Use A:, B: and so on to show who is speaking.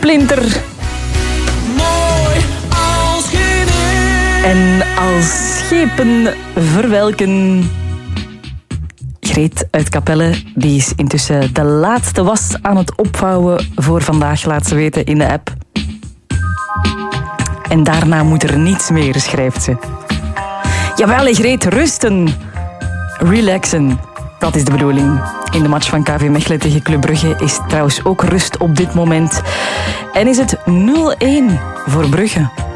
A: Splinter.
B: Mooi als geen eer.
A: En als schepen verwelken. Greet uit Capelle, die is intussen de laatste was aan het opvouwen voor vandaag, laat ze weten in de app. En daarna moet er niets meer, schrijft ze. Jawel, Greet, rusten. Relaxen. Dat is de bedoeling. In de match van KV Mechelen tegen Club Brugge is trouwens ook rust op dit moment. En is het 0-1 voor Brugge.